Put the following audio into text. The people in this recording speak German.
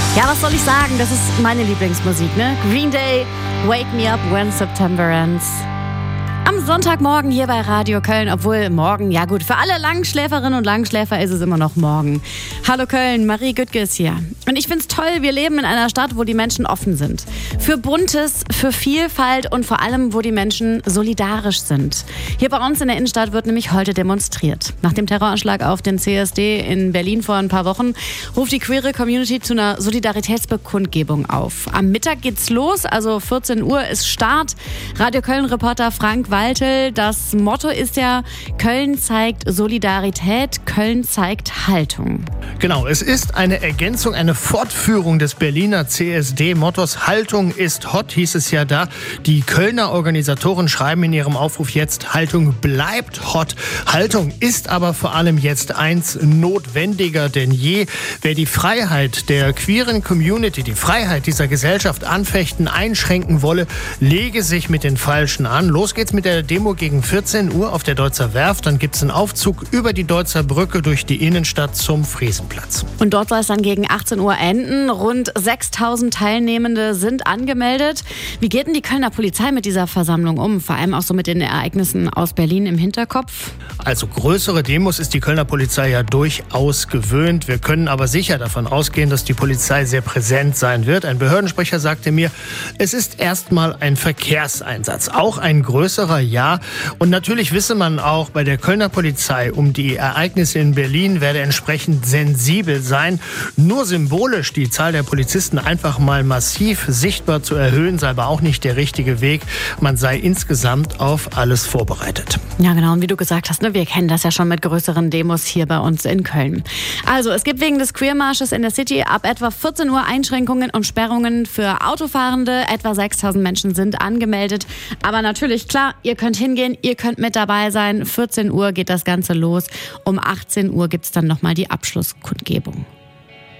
Ja, was soll ich sagen? Das ist meine Lieblingsmusik, ne? Green Day, Wake Me Up When September Ends. Am Sonntagmorgen hier bei Radio Köln, obwohl morgen, ja gut, für alle Langschläferinnen und Langschläfer ist es immer noch morgen. Hallo Köln, Marie Güttke ist hier. Und ich find's toll, wir leben in einer Stadt, wo die Menschen offen sind. Für Buntes, für Vielfalt und vor allem, wo die Menschen solidarisch sind. Hier bei uns in der Innenstadt wird nämlich heute demonstriert. Nach dem Terroranschlag auf den CSD in Berlin vor ein paar Wochen ruft die queere Community zu einer Solidaritätsbekundgebung auf. Am Mittag geht's los, also 14 Uhr ist Start. Radio Köln-Reporter Frank Waltel, das Motto ist ja, Köln zeigt Solidarität, Köln zeigt Haltung. Genau, es ist eine Ergänzung, eine Fortführung des Berliner CSD-Mottos. Haltung ist hot, hieß es ja da. Die Kölner Organisatoren schreiben in ihrem Aufruf jetzt, Haltung bleibt hot. Haltung ist aber vor allem jetzt eins notwendiger denn je. Wer die Freiheit der queeren Community, die Freiheit dieser Gesellschaft anfechten, einschränken wolle, lege sich mit den Falschen an. Los geht's mit der Demo gegen 14 Uhr auf der Deutzer Werft. Dann gibt's einen Aufzug über die Deutzer Brücke durch die Innenstadt zum Friesenplatz. Und dort soll es dann gegen 18 Uhr enden. Rund 6.000 Teilnehmende sind angemeldet. Wie geht denn die Kölner Polizei mit dieser Versammlung um? Vor allem auch so mit den Ereignissen aus Berlin im Hinterkopf? Also größere Demos ist die Kölner Polizei ja durchaus gewöhnt. Wir können aber sicher davon ausgehen, dass die Polizei sehr präsent sein wird. Ein Behördensprecher sagte mir, es ist erstmal ein Verkehrseinsatz. Auch ein größerer, ja. Und natürlich wisse man auch bei der Kölner Polizei um die Ereignisse in Berlin werde entsprechend sensibel sein. Nur symbolisch die Zahl der Polizisten einfach mal massiv sichtbar zu erhöhen, sei aber auch nicht der richtige Weg. Man sei insgesamt auf alles vorbereitet. Ja, genau. Und wie du gesagt hast, ne, wir kennen das ja schon mit größeren Demos hier bei uns in Köln. Also, es gibt wegen des Queermarsches in der City ab etwa 14 Uhr Einschränkungen und Sperrungen für Autofahrende. Etwa 6.000 Menschen sind angemeldet. Aber natürlich, klar, ihr könnt hingehen, ihr könnt mit dabei sein. 14 Uhr geht das Ganze los. Um 18 Uhr gibt es dann nochmal die Abschlusskundgebung.